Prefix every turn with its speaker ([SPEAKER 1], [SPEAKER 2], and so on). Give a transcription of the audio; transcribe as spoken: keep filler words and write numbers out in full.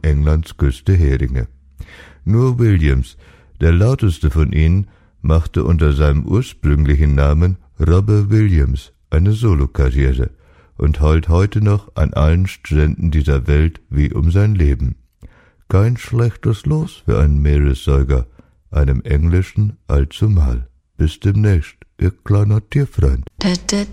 [SPEAKER 1] Englands Küste Heringe. Nur Williams, der lauteste von ihnen, machte unter seinem ursprünglichen Namen Robber Williams eine Solokarriere und heult heute noch an allen Stränden dieser Welt wie um sein Leben. Kein schlechtes Los für einen Meeressäuger, einem englischen allzumal. Bis demnächst, ihr kleiner Tierfreund.
[SPEAKER 2] Da, da,